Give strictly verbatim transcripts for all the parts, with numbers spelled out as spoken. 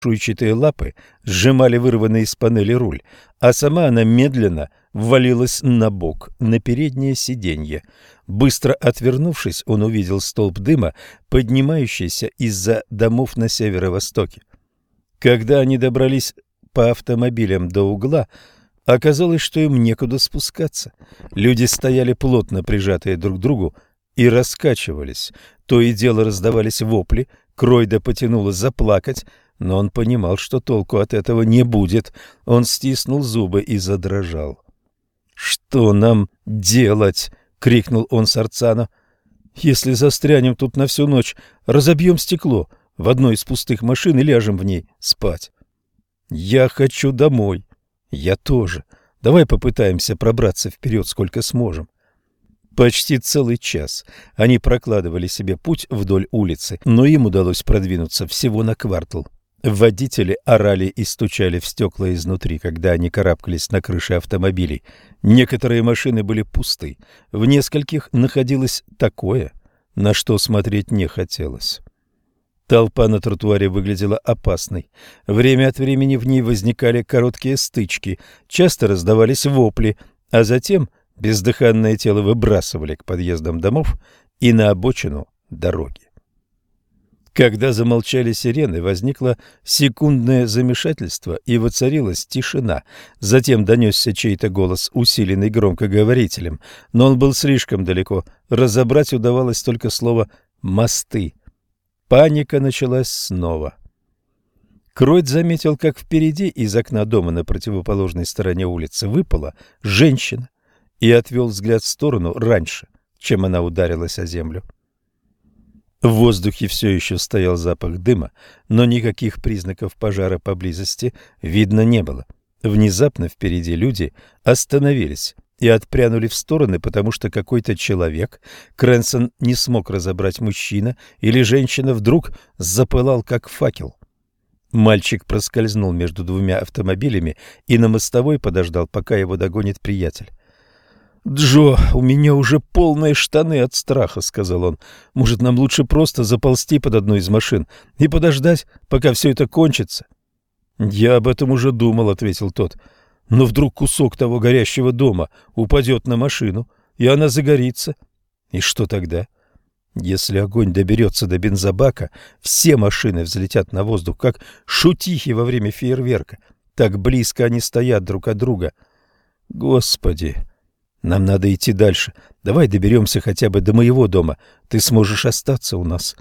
чешуйчатые лапы сжимали вырванный из панели руль, а сама она медленно ввалилась на бок, на переднее сиденье. Быстро отвернувшись, он увидел столб дыма, поднимающийся из-за домов на северо-востоке. Когда они добрались по автомобилям до угла, оказалось, что им некуда спускаться. Люди стояли плотно прижатые друг к другу и раскачивались. То и дело раздавались вопли, Кройда потянуло заплакать, но он понимал, что толку от этого не будет. Он стиснул зубы и задрожал. «Что нам делать?» — крикнул он Сарцану. «Если застрянем тут на всю ночь, разобьем стекло в одной из пустых машин и ляжем в ней спать». «Я хочу домой». «Я тоже. Давай попытаемся пробраться вперед, сколько сможем». Почти целый час они прокладывали себе путь вдоль улицы, но им удалось продвинуться всего на квартал. Водители орали и стучали в стекла изнутри, когда они карабкались на крыши автомобилей. Некоторые машины были пусты, в нескольких находилось такое, на что смотреть не хотелось. Толпа на тротуаре выглядела опасной. Время от времени в ней возникали короткие стычки, часто раздавались вопли, а затем бездыханное тело выбрасывали к подъездам домов и на обочину дороги. Когда замолчали сирены, возникло секундное замешательство и воцарилась тишина. Затем донесся чей-то голос, усиленный громкоговорителем, но он был слишком далеко. Разобрать удавалось только слово «мосты». Паника началась снова. Кройд заметил, как впереди из окна дома на противоположной стороне улицы выпала женщина и отвел взгляд в сторону раньше, чем она ударилась о землю. В воздухе все еще стоял запах дыма, но никаких признаков пожара поблизости видно не было. Внезапно впереди люди остановились и отпрянули в стороны, потому что какой-то человек, Крэнсон не смог разобрать, мужчина или женщина, вдруг запылал как факел. Мальчик проскользнул между двумя автомобилями и на мостовой подождал, пока его догонит приятель. «Джо, у меня уже полные штаны от страха», — сказал он. «Может, нам лучше просто заползти под одну из машин и подождать, пока все это кончится?» «Я об этом уже думал», — ответил тот. «Но вдруг кусок того горящего дома упадет на машину, и она загорится. И что тогда? Если огонь доберется до бензобака, все машины взлетят на воздух, как шутихи во время фейерверка. Так близко они стоят друг от друга. Господи!» «Нам надо идти дальше. Давай доберемся хотя бы до моего дома. Ты сможешь остаться у нас».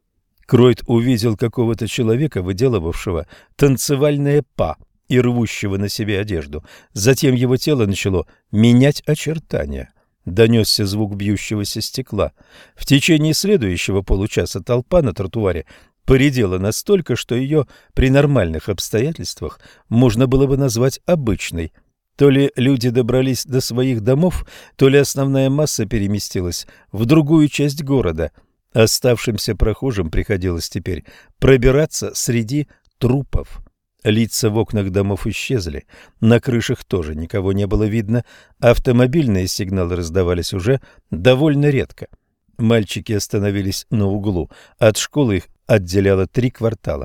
Кройд увидел какого-то человека, выделывавшего танцевальное па и рвущего на себе одежду. Затем его тело начало менять очертания. Донесся звук бьющегося стекла. В течение следующего получаса толпа на тротуаре поредела настолько, что ее при нормальных обстоятельствах можно было бы назвать обычной. То ли люди добрались до своих домов, то ли основная масса переместилась в другую часть города. Оставшимся прохожим приходилось теперь пробираться среди трупов. Лица в окнах домов исчезли, на крышах тоже никого не было видно, автомобильные сигналы раздавались уже довольно редко. Мальчики остановились на углу, от школы их отделяло три квартала.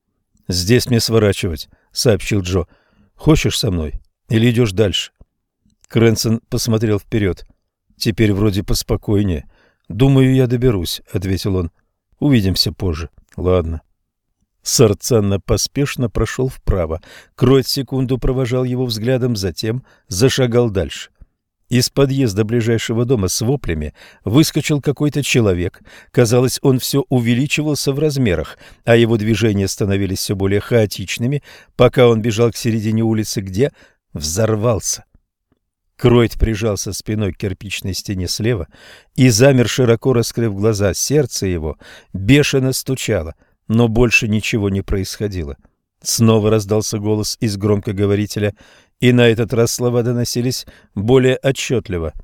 «Здесь мне сворачивать», — сообщил Джо. «Хочешь со мной? Или идешь дальше?» Крэнсон посмотрел вперед. «Теперь вроде поспокойнее. Думаю, я доберусь», — ответил он. «Увидимся позже». «Ладно». Сарцанна поспешно прошел вправо. Кройд секунду провожал его взглядом, затем зашагал дальше. Из подъезда ближайшего дома с воплями выскочил какой-то человек. Казалось, он все увеличивался в размерах, а его движения становились все более хаотичными, пока он бежал к середине улицы, где взорвался. Кройд прижался спиной к кирпичной стене слева и замер, широко раскрыв глаза. Сердце его бешено стучало, но больше ничего не происходило. Снова раздался голос из громкоговорителя, и на этот раз слова доносились более отчетливо.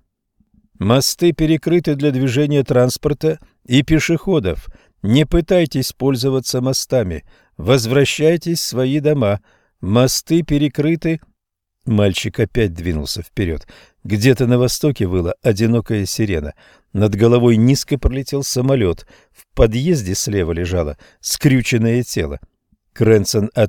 «Мосты перекрыты для движения транспорта и пешеходов. Не пытайтесь пользоваться мостами. Возвращайтесь в свои дома. Мосты перекрыты». Мальчик опять двинулся вперед. Где-то на востоке выла одинокая сирена. Над головой низко пролетел самолет. В подъезде слева лежало скрюченное тело. Крэнсон